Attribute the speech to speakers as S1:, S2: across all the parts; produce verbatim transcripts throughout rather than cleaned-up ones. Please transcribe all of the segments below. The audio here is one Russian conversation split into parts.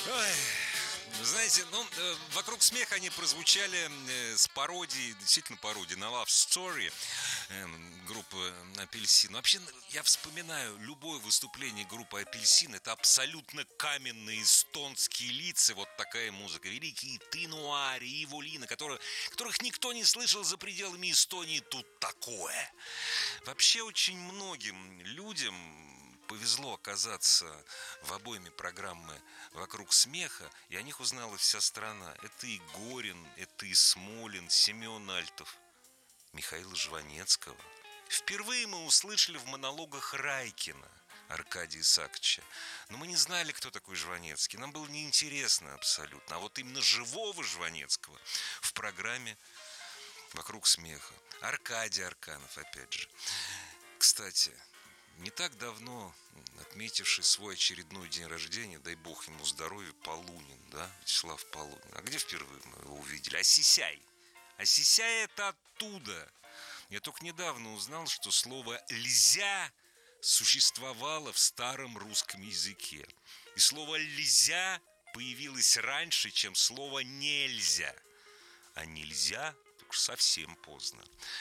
S1: Ой, знаете, ну, э, вокруг смеха они прозвучали э, с пародией, действительно пародией на Love Story э, группы Апельсин. Вообще, я вспоминаю любое выступление группы Апельсин. Это абсолютно каменные эстонские лица. Вот такая музыка. Великие Тынуари, Иволина, которые, которых никто не слышал за пределами Эстонии. Тут такое. Вообще, очень многим людям повезло оказаться в обойме программы «Вокруг смеха», и о них узнала вся страна. Это и Горин, это и Смолин, Семен Альтов, Михаила Жванецкого. Впервые мы услышали в монологах Райкина Аркадия Исааковича. Но мы не знали, кто такой Жванецкий. Нам было неинтересно абсолютно. А вот именно живого Жванецкого в программе «Вокруг смеха». Аркадий Арканов, опять же. Кстати, не так давно отметивший свой очередной день рождения, дай бог ему здоровья, Полунин, да, Вячеслав Полунин. А где впервые мы его увидели? Осисяй. Осисяй это оттуда. Я только недавно узнал, что слово «льзя» существовало в старом русском языке. И слово «льзя» появилось раньше, чем слово «нельзя». А «нельзя» так уж совсем поздно.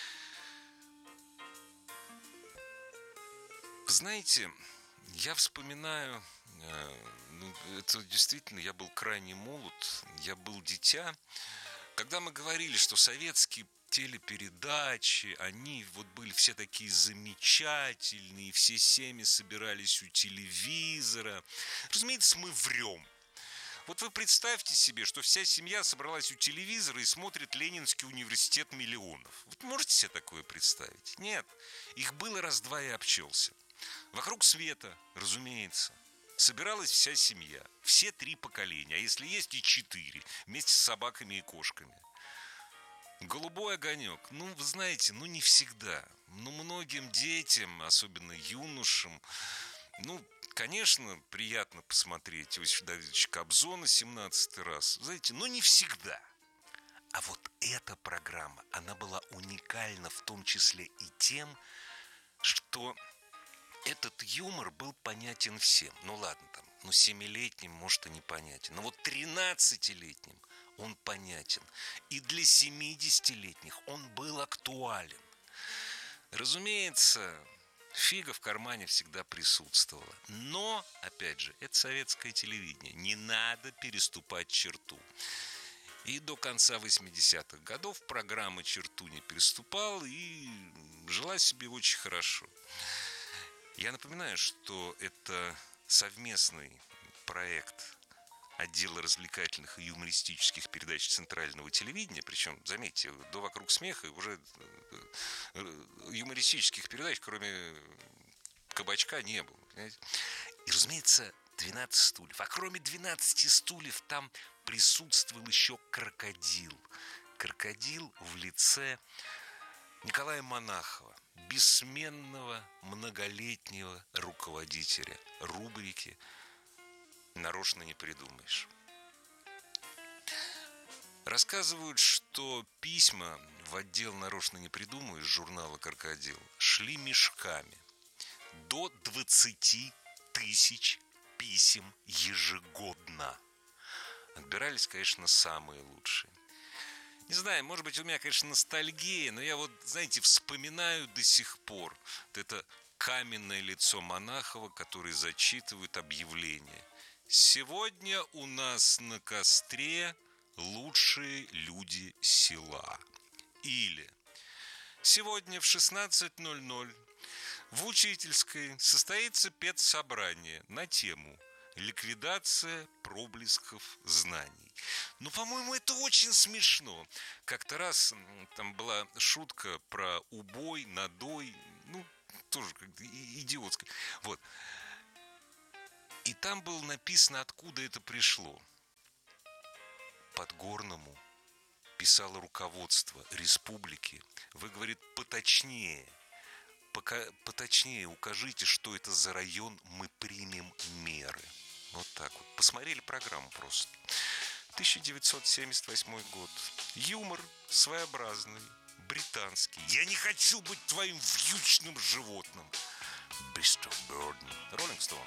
S1: Знаете, я вспоминаю, э, ну, это действительно, я был крайне молод, я был дитя. Когда мы говорили, что советские телепередачи, они вот были все такие замечательные, все семьи собирались у телевизора. Разумеется, мы врем. Вот вы представьте себе, что вся семья собралась у телевизора и смотрит Ленинский университет миллионов. Вот можете себе такое представить? Нет, их было раз-два и обчелся. Вокруг света, разумеется, собиралась вся семья, все три поколения, а если есть и четыре, вместе с собаками и кошками. Голубой огонек, ну, вы знаете, ну, не всегда. Ну, многим детям, особенно юношам, ну, конечно, приятно посмотреть Иосифа Давидовича Кобзона семнадцатый раз, знаете, но не всегда. А вот эта программа, она была уникальна в том числе и тем, что этот юмор был понятен всем. Ну ладно, там, ну семилетним, может, и непонятен. Но вот тринадцатилетним он понятен. И для семидесятилетних он был актуален. Разумеется, фига в кармане всегда присутствовала. Но, опять же, это советское телевидение. Не надо переступать черту. И до конца восьмидесятых годов программа черту не переступала и жила себе очень хорошо. Я напоминаю, что это совместный проект отдела развлекательных и юмористических передач Центрального телевидения. Причем, заметьте, до «Вокруг смеха» уже юмористических передач, кроме «Кабачка», не было. Понимаете? И, разумеется, двенадцать стульев. А кроме двенадцати стульев там присутствовал еще крокодил. Крокодил в лице Николая Монахова, бессменного многолетнего руководителя рубрики «Нарочно не придумаешь». Рассказывают, что письма в отдел «Нарочно не придумаешь» журнала «Крокодил» шли мешками. До двадцати тысяч писем ежегодно. Отбирались, конечно, самые лучшие. Не знаю, может быть, у меня, конечно, ностальгия, но я вот, знаете, вспоминаю до сих пор вот это каменное лицо Монахова, который зачитывает объявление. Сегодня у нас на костре лучшие люди села. Или сегодня в шестнадцать ноль ноль в учительской состоится педсобрание на тему «Ликвидация проблесков знаний». Ну, по-моему, это очень смешно. Как-то раз там была шутка про убой, надой, ну, тоже как-то идиотская. Вот. И там было написано, откуда это пришло. Подгорному писало руководство республики. Вы, говорит, поточнее, пока, поточнее укажите, что это за район, мы примем меры. Вот так вот. Посмотрели программу просто. тысяча девятьсот семьдесят восьмой год. Юмор своеобразный, британский. Я не хочу быть твоим вьючным животным. Бистер Бёрден. Роллинг Стоун.